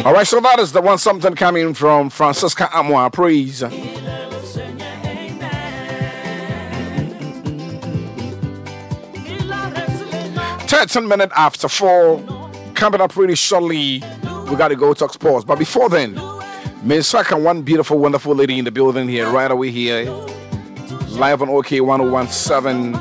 All right, so that is the one something coming from Francisca Amwa. Praise. 13 minutes after 4. Coming up really shortly. We got to go talk sports. But before then, Ms. Saka, one beautiful, wonderful lady in the building here, right away here. Live on OK 1017.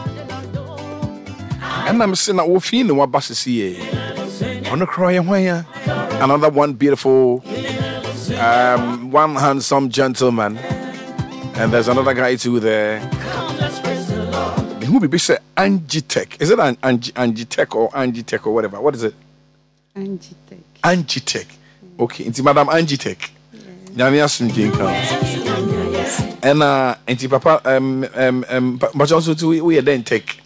And I'm saying that we're feeling what buses here. On the cry, another one beautiful, one handsome gentleman. And there's another guy too there. Who be say Angie Tech? Is it Angie Tech or Angie Tech or whatever? What is it? Angie Tech. Angie Tech. Okay, it's Madam Angie Tech. Yes. And auntie Papa but also too we are then Tech.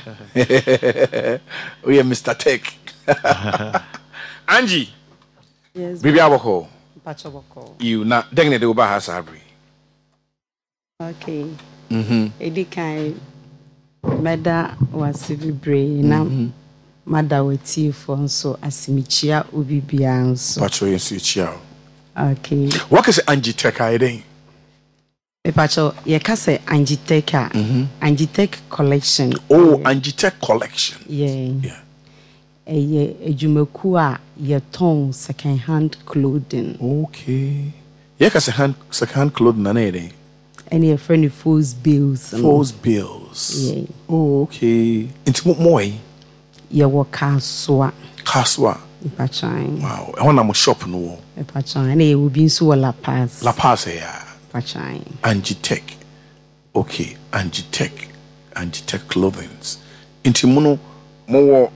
We are Mr. Tech. Angie. Yes. Bibi aboko. Pachaboko. You na dengne de oba hasabri. Okay. Edikai Meda was vibre na Mada weti for so asimichia ubibia so. Pacho yensu chia. Okay. What is Angie Tech I Pacho ye ka say Angie Tech Angie Tech collection. Oh, Angie Tech collection. Yeah. Eye ejumeku a ye ton second hand clothing. Okay. Ye ka say second hand clothing na dey. Any friend Foes Bills. Foes Bills. Yeah. Oh, okay. Into more. Ye wo kaswa. Kaswa. Pachan. Wow. I want to shop no. Pachan. And it will be so La Paz. La Paz yeah. Pachan. Angie Tech. Okay. Angie Tech. Angie Tech clothing. Into mono more.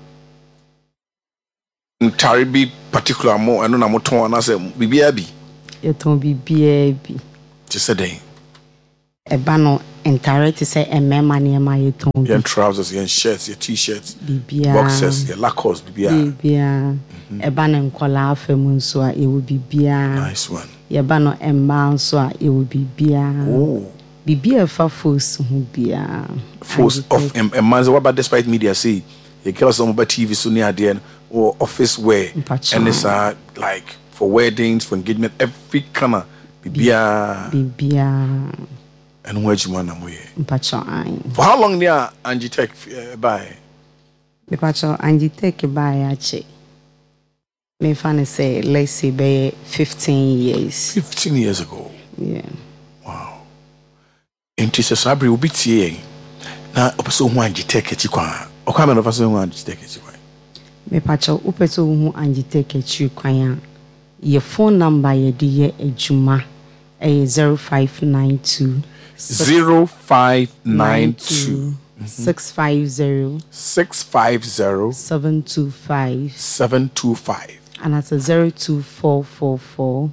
Taribi particular more. I know na mo ton na say bibiabi. Ye ton bibiabi. Just a day. Ebano entire to say mema niema ye ton. Your trousers, your shirts, your t-shirts, bibia, boxers, your Lacoste, bibia. Ebano nkola afemu nso a e wo bibia. Nice one. Ebano emma nso a e wo bibia. Oh. Bibia fa force hu bia. Force of emma. What about despite media say you get some about TV so near there or office wear and it's like for weddings, for engagement, every kind of bibia. And where's you want to for how long near Angie Tech buy? The patcho Angie Tech buy ache. Me fan say let's say by 15 years. 15 years ago. Yeah. Wow. Enti se sabri obi tie na opeso hu Angie Tech echi kwa. Okwa me no faso hu Angie Tech echi kwa. Me patcho opeso hu Angie Tech echi kwa. Your phone number ye di ye ejuma 0592 0592 650 725 and that's 02444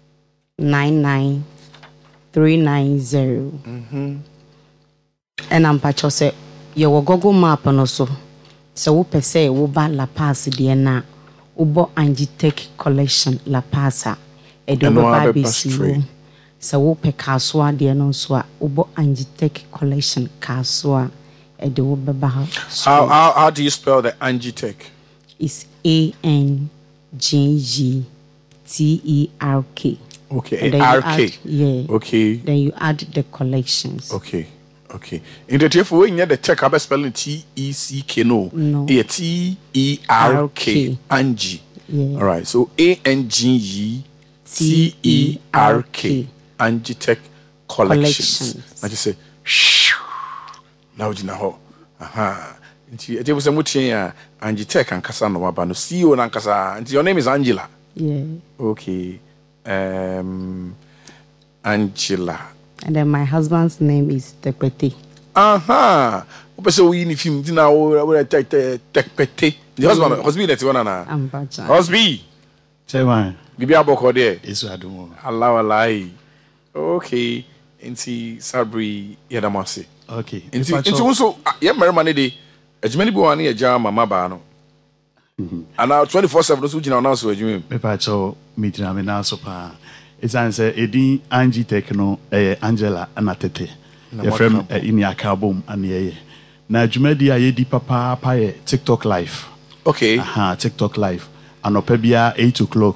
99390 and I'm patcho say your Google map no so wo pese wo ba La Paz de na ubo Angie Tech collection La Paz edo ba bisi so wo pe kaswa de no so a ubo Angie Tech collection kaswa edo beba. How do you spell the Angie Tech? It's ANGGTERK. Okay, ARK. Yeah. Okay. Then you add the collections. Okay. In the TF when you the tech I spelling TECK no. TERK Angie. Yeah. All right. So ANGGTERK Angie Tech collections. I just say now you know. Nti ete was mutia Angie Tech and kasa no waba no CEO na kasa. Nti your name is Angela. Yeah. Okay. Angela. And then my husband's name is Tekpete. So we need him now. Tekpete. The husband that's one na. Husband. Say one. Bibi aboko there. Isu adumo. Allah. Okay. Nti Sabri Yadamasi. Okay. Nti also yeah married man dey. Ejumani bi wan ya mama ba no. And now 24/7 so gina na so ejumem. Me pa cho meeting am na so pa. It's answer Edi Angie Tech no Angela Anatete. Your friend in your carbon and ye. Na jumedi a yedi papa pa TikTok live. Okay. TikTok live. And opebia 8 o'clock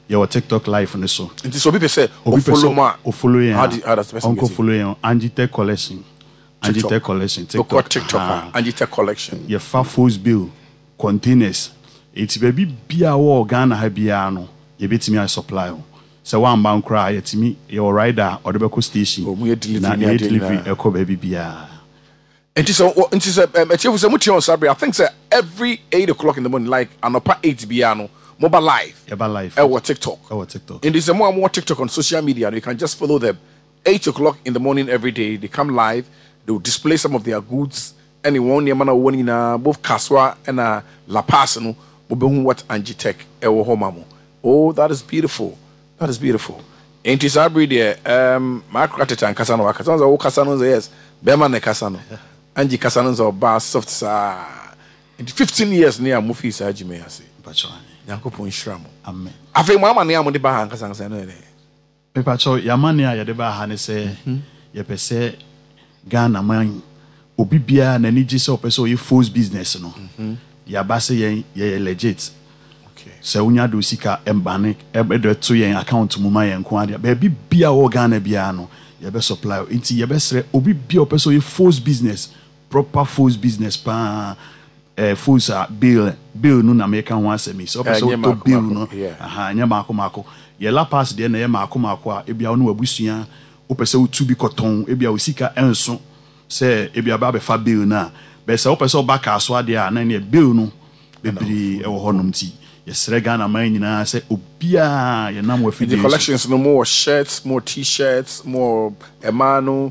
your TikTok live on the so. And so people say, follow ma. Follow you. How does the person Uncle follow you. Angie Tech Collection. Angie Tech Collection. TikTok. Angie Tech Collection. Your Fafos bill containers. It's baby beer or Ghana habiano. You bet me I supply. So one bound cry at me, your rider or the Beko station. Oh, we delivery. Echo baby beer. And so, on Sabri, I think that every 8 o'clock in the morning, like an upper 8 piano, mobile live. Or TikTok. And there's more TikTok on social media. You can just follow them. 8 o'clock in the morning every day. They come live. They will display some of their goods. Anyone, one in both Kaswa and La Paz, no, what Angie Tech, oh, that is beautiful. That is beautiful. Ain't it Sabri there? Mark Rateta and Casano. Casano, Casano, yes. Berman and Casano. Angie Casano's or bar soft in 15 years near Mufi Sajime, I say. Yankopon Shram. Amen. I think Mamma Niam de Bahan Casan. Pepacho, Yamania, Yadeba Hanese, Yepese, Ghana, man, Obibia, and any Jisop, so you force business, no. Yabase, ye legit. Okay. So when you do Sika, Embanic, Ebedo 2 year account to Mumai and Quadia, baby, Bia or Ghana Biano, Yabe supply, into Yabesre, Obibia, so you force business. Proper force business pa force bill no na American one me so person to bill no nya mako ye la pass de na ye mako a ebia no abusua o pese o tu bi koton ebia o sika enso se ebia ba be fa bill na be se o pese o ba ka so ade a na ne bill no bebiri e wo honom ti ye sre Ghana man nyina se obia ye nam wa fi the collections no more shirts, more t-shirts, more emano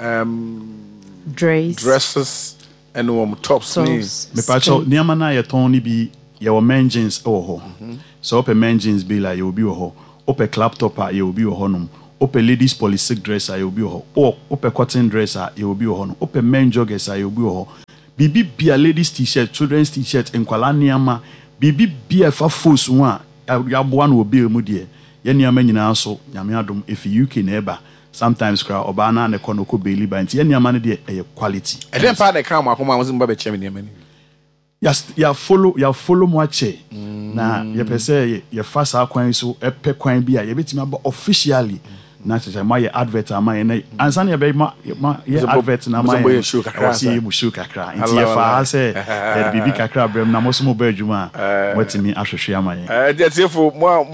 dresses and tops. Me pacho niama na ye ton ni bi ye wo men jeans ho. So open men jeans be like you be ho. Open clap topper you be ho nom. Open ladies polysic dresser you be ho. Open cotton dresser you be ho. Open men joggers you be ho. Bibi bia ladies t-shirt, children's t-shirt enkwala niama. Bibi bia fa force one ya boa no obi mu de. Ye niama nyina so nyame adom efi UK na eba. Sometimes crowd obana na konoko beli ba nti eniama ne de quality and then part the come akoma was mba be chemi niama ni yes ya follow mo ache na ye pese ye fast akwan so epe kwan bi a ye betimi aba officially na che ma ye advert ama ye na ansa na ye be ma ye advert na ma ye show kakra nti ye fa se bibi kakra brem na mo so mo ba adwuma watimi ahwehwe ama ye the tefo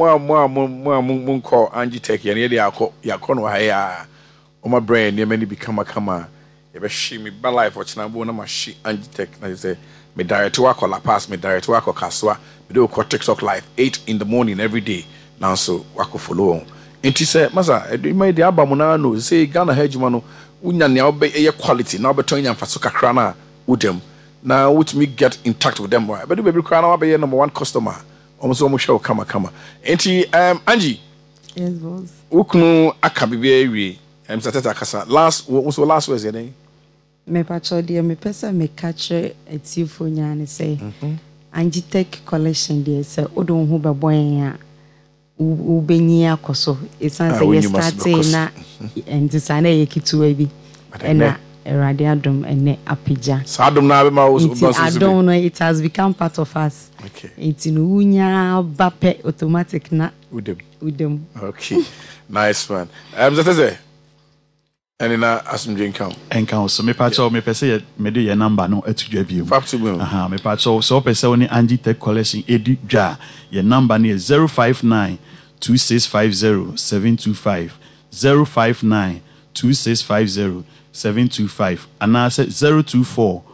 mo call Angie Tech ye de yakọ no ha ya o ma brain ye many become kama ye be shi me ba life watch na bo na ma shi Angie Tech na say me direct to work La Paz, me direct to work Kaswa, me do TikTok live 8 in the morning every day now so work follow on. And she said, Masa, you made the album no say Ghana Hedgemano, unya ne obey quality, now between them for Suka Krana with them. Now with me get in touch with them. But the baby Krana be number one customer. Almost show kama. And she Angie. Yes, boss. Ukunu akabibi Msateta Kasa. Last was your name? Me pacho dia me pesa me catch a tifo nyane say. Angie Tech Collection dia say odon hu be boy ya. Ubenyi akoso esan say yesterday na entisana yekituwa bi ena erade adom ene apija so adom na be ma I don't know, it has become part of us. Okay, it's unya bape automatic na udem okay. Nice one. That say and na asumje enkan so me pacho me pese me do your number no atudwa bi me pacho so pese oni Angie Tech Collection edi dwa your number ni 059 2650 725 059 2650 725 and I said 024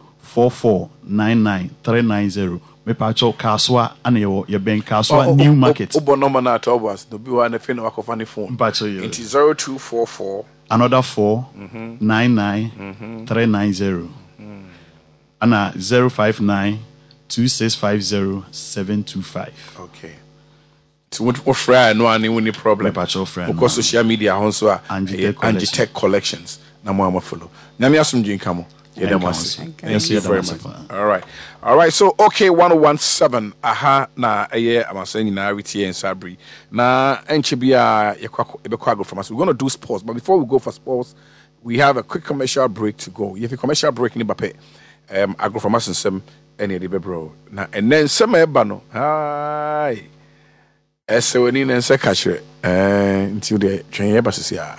4499 390 me pacho kaswa ane your bank kaswa new market obo number na to was no bi wa na fe na wakofani phone pacho it is 0244 another 499 390 and 059 2650 725 okay. So what friend no any problem because social media also Angie Tech Collections na mo follow nyame asomdwe nkamo yes very much. All right so okay 1017 aha na eye amasan nyina retie en sabri na enche bia yekwa from us. We're going to do sports, but before we go for sports we have a quick commercial break to go. If a commercial break ni bape agro from us nsem ene de bebro na and then sem eba no hi Esewani na nse kachre. Nti de twenye basisi a.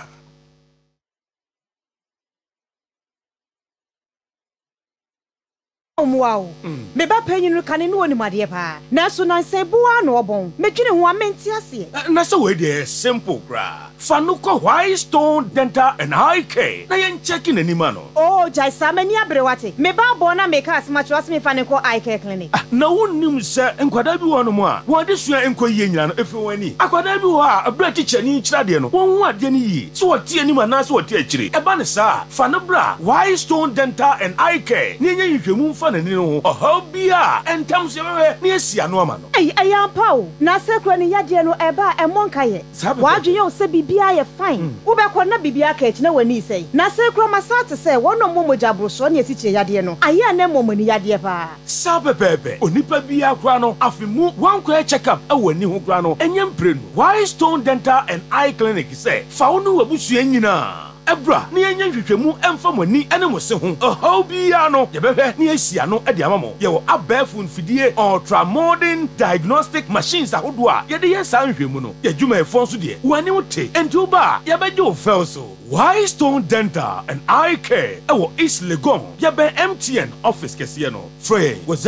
Wow. Me ba penyin no kane no woni made pa. Na so na nse bua no obon. Me twene ho amenti ase. Na so we dey simple gra. Fa no ko White Stone Dental and Eye Care. Na yen checking anima no. Oh, jai samani abrewate. Me ba bo na make as much as me fa ne ko Eye Care clinic. Na wonnim se enkwada bi wo no mo a. Wo de sua enko yie nyina no efi wani. Akwada bi wo a abra teacher ni kira de no. Won hu ade ni yi. So wo tie anima na so wo tie akire. Eba ne sa. Fa no bra White Stone Dental and Eye Care. Ni nya hwehwemu fa na ni no. Oho bia entam se bewe ni esia no ama no. Ayampa o. Na sekro ni yade no eba emonka ye. Wadwe ye o se bibia ye fine. Wo be ko na bibia ka echi na wani sei. Na sekro masate se wono momoja broso na esiche yade no. Aya na momoni yade pa. Sabebebe onipa bia kra no afemu wankwa check up awani ho kra no enyem pre no. White Stone Dental and Eye Clinic say fa wono wabusu anyina. Ebra ni enya hwehwemu emfa mani ene mo se ho oho bia no ye behwe ni asia no e de amamo ye wo abafun fidie ultra modern diagnostic machines ahodo a ye de ye san hwehmu no ye dwuma efo so de wani wote enti ba ye beje o fel so White Stone Dental and Eye Care ewo East Legon ye be MTN office kese no free was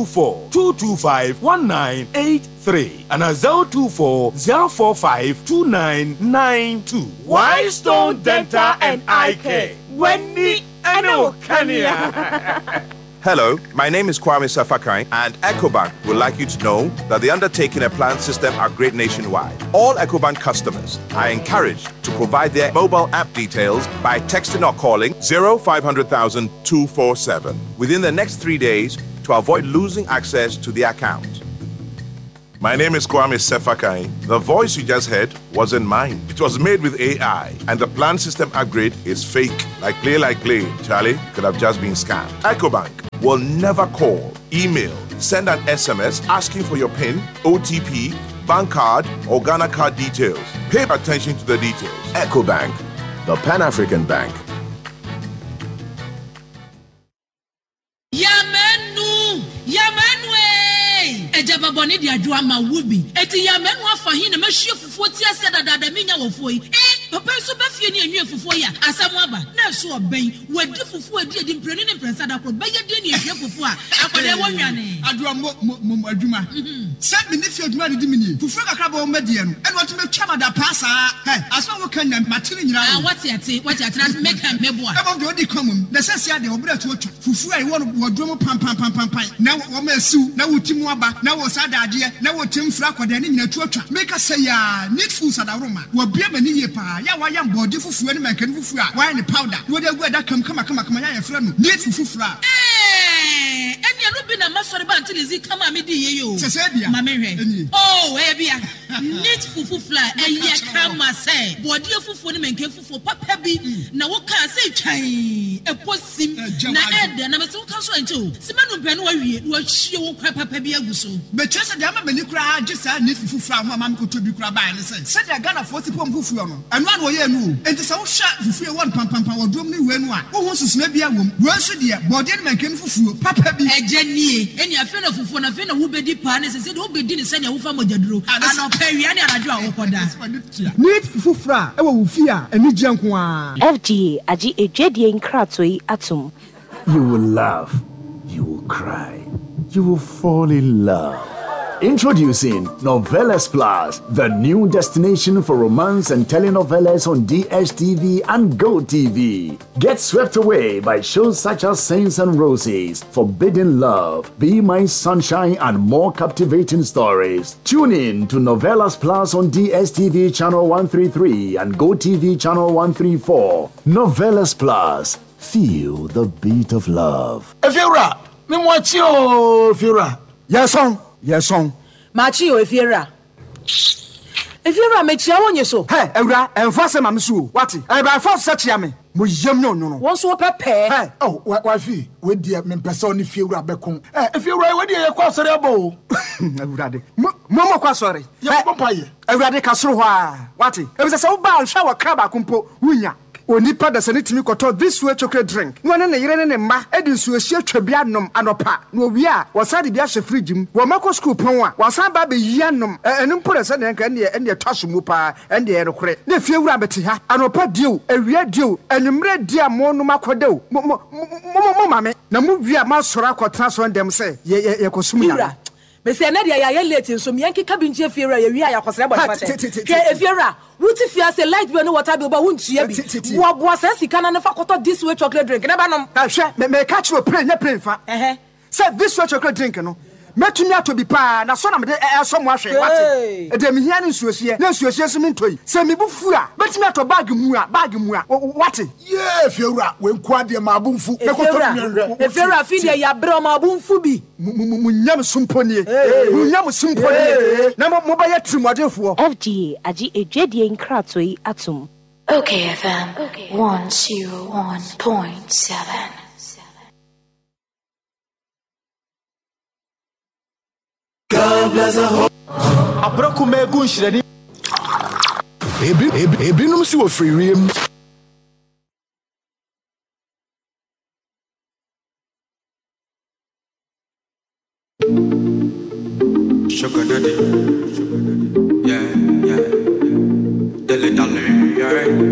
024-225-1983 and 024-045-2992 White Stone Dental and Eye Care. Wendy Ano Kania. Hello, my name is Kwame Safakai, and EcoBank would like you to know that the undertaking and plan system are great nationwide. All EcoBank customers are encouraged to provide their mobile app details by texting or calling 0500,000 247 within the next 3 days to avoid losing access to the account. My name is Kwame Sefakai. The voice you just heard wasn't mine. It was made with AI, and the plan system upgrade is fake. Like play. Charlie could have just been scammed. EcoBank will never call, email, send an SMS asking for your PIN, OTP, bank card, or Ghana card details. Pay attention to the details. EcoBank, the Pan-African Bank. Ejaba boni di adwa ma wubi eti ya menu afa hin na mahwie fufuo ti ase dada menya wofuo yi papa so ba fie ni enwe fufuo ya asamu aba na so oben wadi fufuo adi mprenu ne mpresa da ko beye de ni ehwe fufuo a akode wonwane adwa mo adwuma se me ni fie adwuma di mini fufuo kakra ba o medie no eno to metwa mada pasa aso wo kan na matiri nyira wati ate na make am meboa ebo de odi komum na sese ade obra to otwa fufuo ai wo wodwo pam na wo ma asiu na wotimu aba na wo sadade na wo timfra kwada ne nyina tuatwa make say ya needful sadaroma wo bia mani ye pa ya wa ya mbode fufuo ne mankan fufuo a wa ne powder wo de gu da kama ya yefra no needful fufura eni anu bi na masori ba antilizi kama me di ye yo sese bia ma me hwe oh e bia needful fufura eye kama say bode fufuo ne mankan fufuo papa bi na wo ka say twan eposim na ede na me so ka so ento simanu pe no wa wie wo hie wo kwa papa bi aguso be chese de ama mani kura age sa needful fufura ho ama me ko to bi kura ba ne say se de Ghana 40 pom fufuo no eno an wo ye no enti se wo hwa fufuo won pam wo dom ne we no a wo ho susuna bia wom wo so de bode ne mankan fufuo papa bi ejanie eni afi na fufuo na afi na wo bedi pa ne se de wo bedi ne se ne wo fa mojaduro ana pawia ne arajo a wo koda need fufura e wo wufi a eni gye nko a FDA agi edwedie nkratoi atum. You will laugh, you will cry, you will fall in love. Introducing Novelas Plus, the new destination for romance and telenovelas on DSTV and GoTV. Get swept away by shows such as Saints and Roses, Forbidden Love, Be My Sunshine, and more captivating stories. Tune in to Novelas Plus on DSTV channel 133 and GoTV channel 134. Novelas Plus, feel the beat of love. Efiura, me mwachi o Efiura. Yes song. Machi o Efiura. Efiura me chia wonye so. Hey, Ewura, enfase mam so. What? E ba fa se chia me. Mo yem no. Won so pepe. Hey, oh, wifi, we dia me pese oni Efiura bekon. Efiura we dia ye kwa sori abo. Ewura de. Mo kwa sori. Ye bompa ye. Ewura de ka soro ho a. What? E be se wo ba hwa wa kra ba kumpo wunya. onipa da sane timi koto this way chocolate drink no ne yere ne ma edi nsuohie twabia nom anopa na owie a wasade bia hye fridge mu wo mako school pon a wasan ba be yia nom enu mpore se ne nka ne twaso mu pa ende ye rekore na fie wura beti ha anopa dio awia dio enumre dia mo no makodeo mo mame na mu wi a ma sora akotena so ndem se ye kosum ya Mese na dia ya late nso me yanki kabinche fiera ya wi ya kwasere body fate ke fiera wuti fia say light bill no water bill ba wuntua bi wo bo asa sika na fa koto this way chocolate drink na ba nom hwe me catch you play fa say this way chocolate drink no metumi ato bi pa na so na me so mo ahwe wate edem hia ne nsuohie na nsuohie so me ntoi se me bufu a metumi ato bag mu a wate ye fiewura we nko ade ma abunfu e koto e fiewura fi de ya bre ma abunfu bi munyam sumponie munyam sumponie na mo ba ya trimodefo FGA agi edwedie nkrato yi atum Okay FM 101.7 God bless a whole Abrako megu nhyirani Ebinum si wo free Sugar daddy